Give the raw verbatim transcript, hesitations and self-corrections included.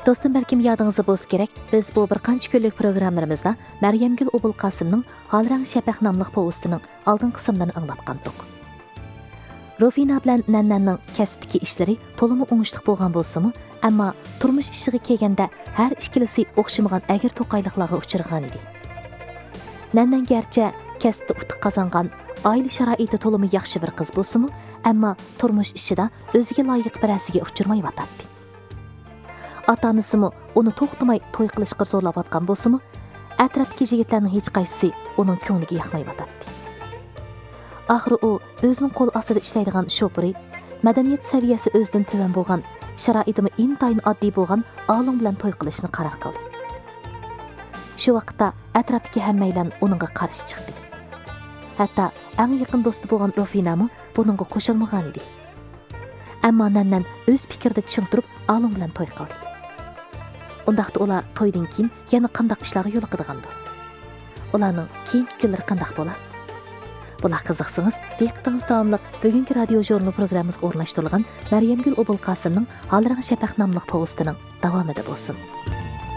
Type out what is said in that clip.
Dostum, belkim yadınızda bolsa gerek, biz bu bir qancha kunlik programmalarımızda Meryemgül Obul Qasımның Halrang Şəfəq namlıq povestining oldin qismlarini anglatqandik. Rufina bilan Nannanның kasbdagi ishlari to'liq o'ngishli bo'lgan bo'lsa-mu, ammo turmush ishiga kelganda har ikkilisi o'xshamagan agir to'qayliqlarga uchragan edi. Nannan garchi kasbda utuq qozongan, oila sharoiti to'liq yaxshi bir qiz bo'lsa-mu, ammo turmush ishida o'ziga loyiq bir asiga uchirmay yotadi. Ota-onasimi uni to'xtamay to'y qilishga zo'rlayotgan bo'lsa-mu, atrofdagi yigitlarning hech qaysisi uning ko'ngliga yoqmay yotadi. Axir u o'zining qo'l ostida ishlaydigan shoferi, madaniyat saviyasi o'zidan tuvan bo'lgan, sharoitimi intayin oddiy bo'lgan olim bilan to'y qilishni qaror qildi. Shu vaqtda atrofdagi hammaylar uningga qarshi chiqdi. Hatto eng yaqin do'sti bo'lgan Rufinami buningga qo'shilmagan edi. Ammo Nannan o'z fikrida ching turib olim bilan to'y qildi. Undaqda ular to'ydan keyin yana qanday ishlarga yo'l qo'ygandir. Ularning keyingi kunlari qanday bo'ladi? Bular qiziqsangiz, diqqatingiz davomli bugungi radio jurnal programmamizga o'rnashtirilgan Meryemgül Obul Qasımның Halrang Şəfəq namlıq povestining davomida bo'lsin.